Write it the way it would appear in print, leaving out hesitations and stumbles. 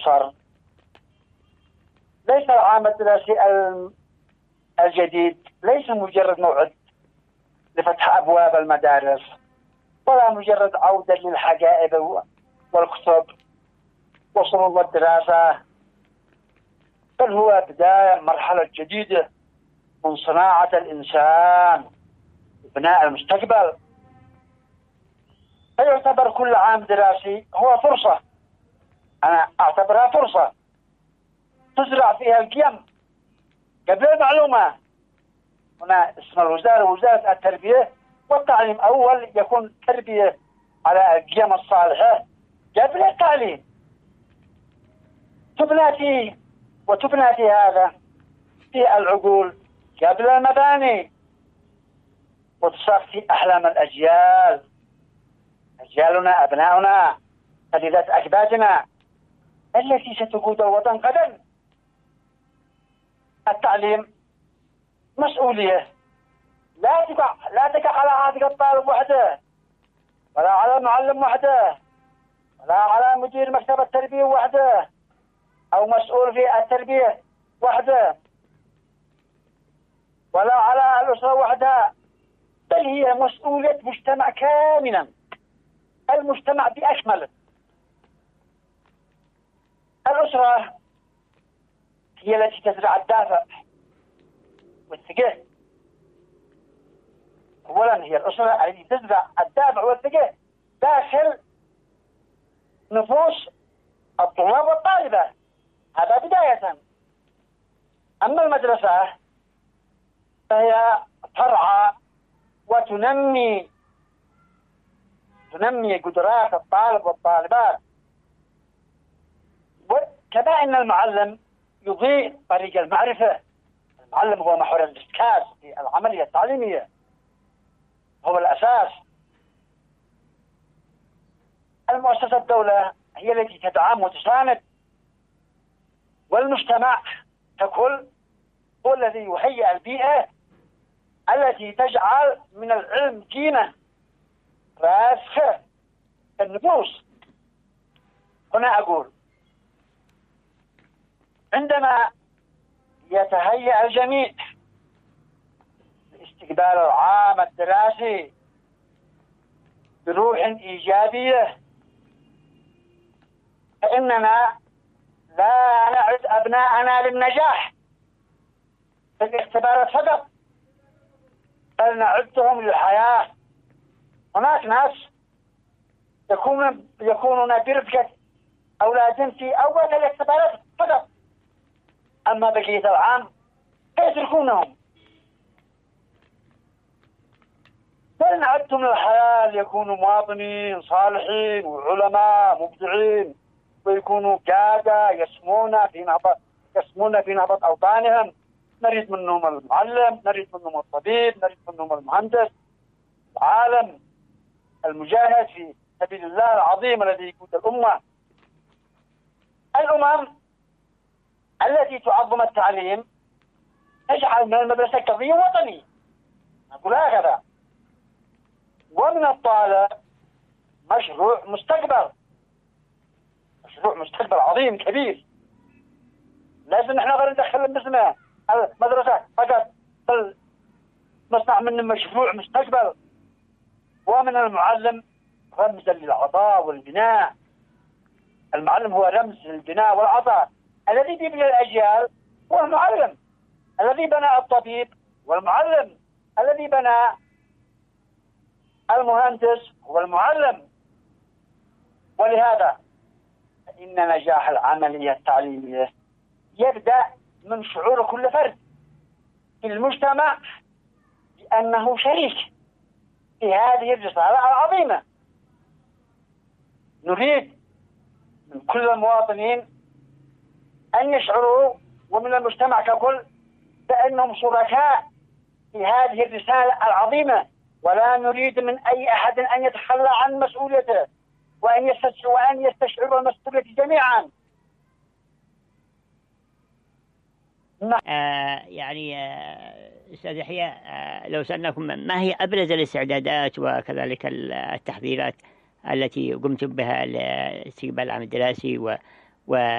الأسر. ليس العام الدراسي الجديد ليس مجرد موعد لفتح أبواب المدارس، ولا مجرد عودة للحقائب والكتب وصلب الدراسة، بل هو بداية مرحلة جديدة من صناعة الإنسان وبناء المستقبل. فيعتبر كل عام دراسي هو فرصة، أنا أعتبرها فرصة تزرع فيها القيم قبل المعلومة. هنا اسم الوزارة وزارة التربية والتعليم، أول يكون تربية على القيم الصالحة قبل التعليم، تبنى في هذا في العقول قبل المباني، وتصفي أحلام الأجيال، أجيالنا أبناؤنا أجداد أجدادنا التي ستقود الوطن غدا. التعليم مسؤولية لا تقع على عاتق الطالب وحده، ولا على المعلم وحده، ولا على مدير مكتب التربية وحده أو مسؤول في التربية وحده، ولا على الأسرة وحدها، بل هي مسؤولية مجتمع كاملا، المجتمع بأكمله. الأسرة هي التي تزرع الدافع والثقة. أولا هي الأسرة التي تزرع الدافع والثقة داخل نفوس الطلاب والطالبة، هذا بداية. أما المدرسة فهي ترعى وتنمي قدرات الطالب والطالبات. وكما أن المعلم يضيء طريق المعرفة، المعلم هو محور الارتكاز في العملية التعليمية، هو الأساس. المؤسسة الدولة هي التي تدعم وتساند، والمجتمع ككل هو الذي يهيئ البيئة التي تجعل من العلم قيمة راسخة في النفوس. هنا أقول عندما يتهيأ الجميع لاستقبال العام الدراسي بروح إيجابية، فإننا لا نعد أبناءنا للنجاح في الاختبارات فقط، بل نعدهم للحياة. هناك ناس يكونون برفقة أولادهم في أول الاختبارات فقط، أما بقية العام فيتركونهم، بل نعدهم للحياة ليكونوا مواطنين صالحين وعلماء مبدعين، ويكونوا قادة يسمون في نهضة أوطانهم. نريد منهم المعلم، نريد منهم الطبيب، نريد منهم المهندس، العالم المجاهد في سبيل الله العظيم الذي يقود الأمة. الأمم التي تعظم التعليم تجعل من المدرسة قضية وطني، نقول هكذا، ومن الطالب مشروع مستقبل عظيم كبير. لازم نحن غير ندخل باسمه المدرسة فقط، بل نصنع منه مشروع مستقبل. ومن المعلم رمزا للعطاء والبناء. المعلم هو رمز للبناء والعطاء، الذي يبني الأجيال هو المعلم، الذي بنى الطبيب والمعلم، الذي بنى المهندس هو المعلم. ولهذا إن نجاح العملية التعليمية يبدأ من شعور كل فرد في المجتمع بأنه شريك في هذه الرسالة العظيمة. نريد من كل المواطنين أن يشعروا، ومن المجتمع ككل، بأنهم شركاء في هذه الرسالة العظيمة، ولا نريد من أي أحد أن يتخلى عن مسؤوليته، وأن يستشعروا المسؤولية جميعا. أستاذ يحيى، لو سألناكم ما هي أبرز الاستعدادات وكذلك التحضيرات التي قمتم بها لاستقبال العام الدراسي